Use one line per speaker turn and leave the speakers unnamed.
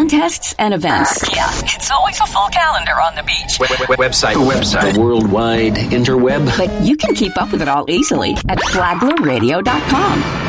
contests, and events.
Yeah, it's always a full calendar on the beach.
Website. The worldwide interweb.
But you can keep up with it all easily at FlaglerRadio.com.